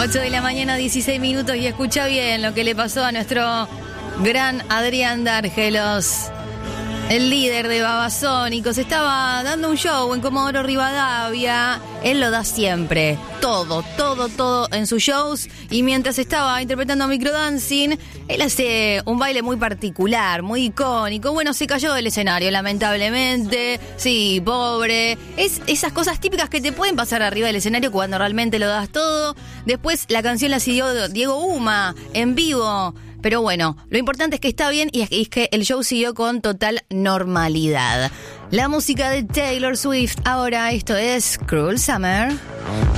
8 de la mañana, 16 minutos, y escucha bien lo que le pasó a nuestro gran Adrián Dárgelos, el líder de Babasónicos. Estaba dando un show en Comodoro Rivadavia. Él lo da siempre, todo en sus shows. Y mientras estaba interpretando Microdancing, él hace un baile muy particular, muy icónico. Bueno, se cayó del escenario, lamentablemente. Sí, pobre. Es esas cosas típicas que te pueden pasar arriba del escenario cuando realmente lo das todo. Después la canción la siguió Diego Uma en vivo. Pero bueno, lo importante es que está bien y es que el show siguió con total normalidad. La música de Taylor Swift. Ahora esto es Cruel Summer.